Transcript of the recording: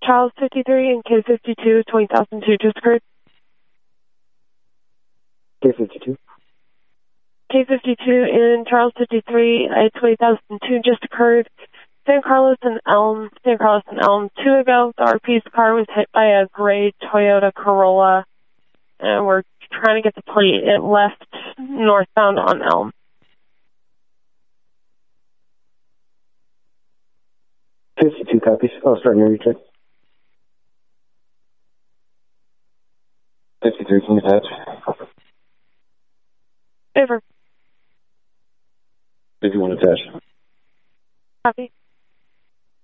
Charles 53 and K52, 20,002 just occurred. K52. K52 and Charles 53 at 20,002 just occurred. San Carlos and Elm 2 ago. The RP's car was hit by a gray Toyota Corolla, and we're trying to get the plate. It left northbound on Elm. 52 copies. I'll start your recheck. 53, can you attach? Over. 51 attach. Copy.